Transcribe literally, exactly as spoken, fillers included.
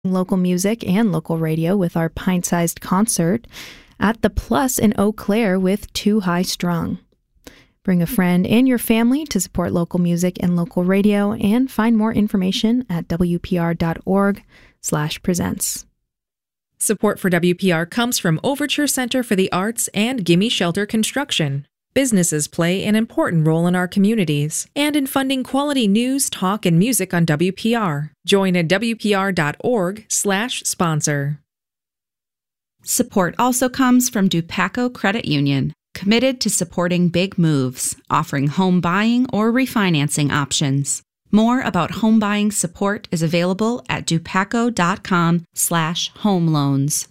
local music and local radio with our pint-sized concert at the Plus in Eau Claire with Too High Strung. Bring a friend and your family to support local music and local radio, and find more information at w p r dot org slash presents. Support for W P R comes from Overture Center for the Arts and Gimme Shelter Construction. Businesses play an important role in our communities and in funding quality news, talk, and music on W P R. Join at w p r dot org slash sponsor. Support also comes from Dupaco Credit Union, committed to supporting big moves, offering home buying or refinancing options. More about home buying support is available at dupaco dot com slash home loans.